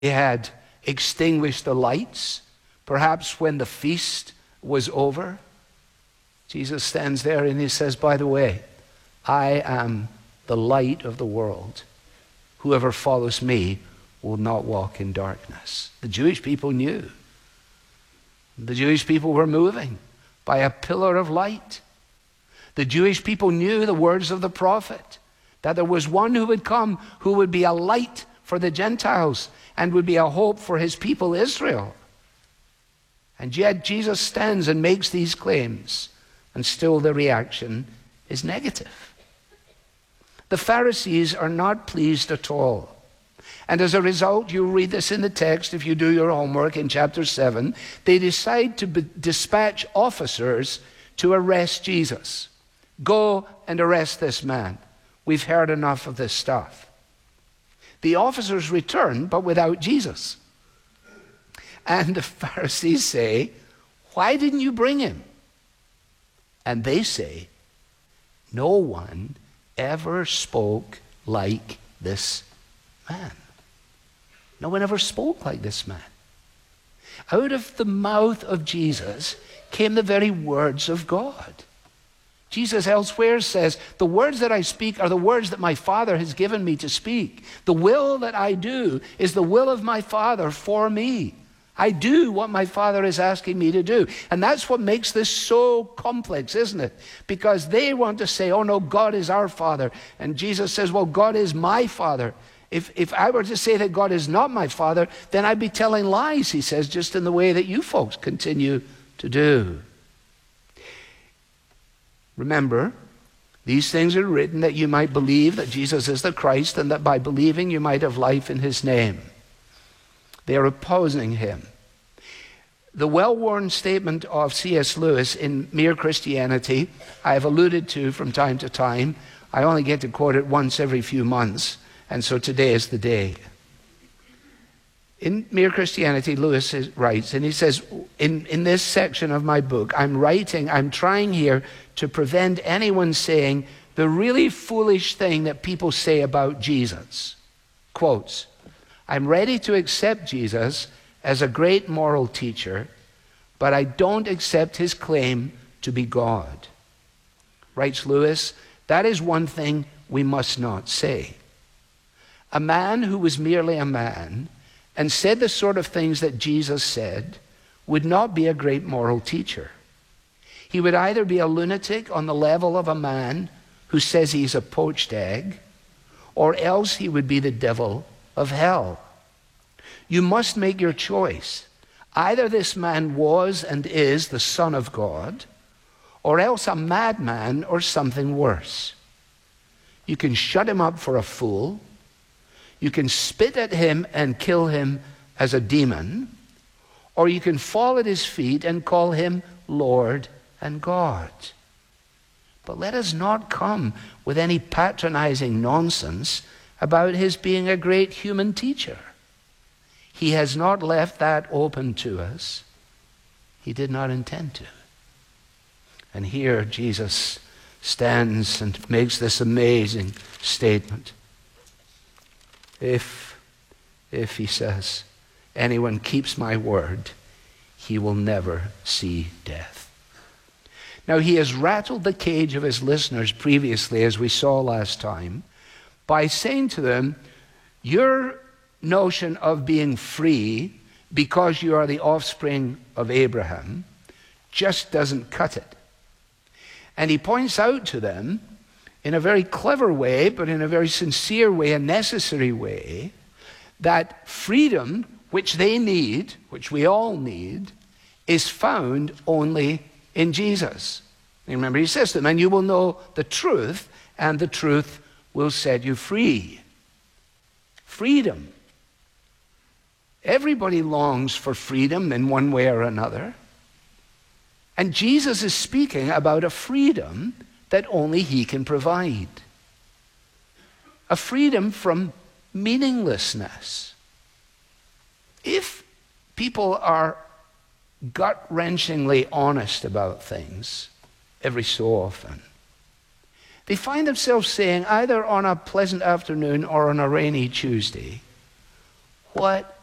They had extinguished the lights, perhaps when the feast was over. Jesus stands there and he says, by the way, I am the light of the world. Whoever follows me will not walk in darkness. The Jewish people knew. The Jewish people were moving by a pillar of light. The Jewish people knew the words of the prophet, that there was one who would come who would be a light for the Gentiles and would be a hope for his people Israel. And yet Jesus stands and makes these claims, and still the reaction is negative. The Pharisees are not pleased at all. And as a result, you read this in the text if you do your homework in chapter 7, they decide to dispatch officers to arrest Jesus. Go and arrest this man. We've heard enough of this stuff. The officers return, but without Jesus. And the Pharisees say, why didn't you bring him? And they say, no one ever spoke like this man. No one ever spoke like this man. Out of the mouth of Jesus came the very words of God. Jesus elsewhere says, the words that I speak are the words that my Father has given me to speak. The will that I do is the will of my Father for me. I do what my Father is asking me to do. And that's what makes this so complex, isn't it? Because they want to say, oh no, God is our Father. And Jesus says, well, God is my Father. If I were to say that God is not my Father, then I'd be telling lies, he says, just in the way that you folks continue to do. Remember, these things are written that you might believe that Jesus is the Christ, and that by believing you might have life in his name. They are opposing him. The well-worn statement of C.S. Lewis in Mere Christianity, I have alluded to from time to time. I only get to quote it once every few months, and so today is the day. In Mere Christianity, Lewis writes, and he says, in this section of my book, I'm trying here to prevent anyone saying the really foolish thing that people say about Jesus. Quotes, I'm ready to accept Jesus as a great moral teacher, but I don't accept his claim to be God. Writes Lewis, that is one thing we must not say. A man who was merely a man and said the sort of things that Jesus said would not be a great moral teacher. He would either be a lunatic on the level of a man who says he's a poached egg, or else he would be the devil of hell. You must make your choice. Either this man was and is the Son of God, or else a madman or something worse. You can shut him up for a fool. You can spit at him and kill him as a demon, or you can fall at his feet and call him Lord and God. But let us not come with any patronizing nonsense about his being a great human teacher. He has not left that open to us. He did not intend to. And here Jesus stands and makes this amazing statement. If he says, anyone keeps my word, he will never see death. Now, he has rattled the cage of his listeners previously, as we saw last time, by saying to them, your notion of being free because you are the offspring of Abraham just doesn't cut it. And he points out to them, in a very clever way, but in a very sincere way, a necessary way, that freedom, which they need, which we all need, is found only in Jesus. And remember, he says to them, and you will know the truth, and the truth will set you free. Freedom. Everybody longs for freedom in one way or another. And Jesus is speaking about a freedom that only he can provide. A freedom from meaninglessness. If people are gut-wrenchingly honest about things every so often, they find themselves saying, either on a pleasant afternoon or on a rainy Tuesday, what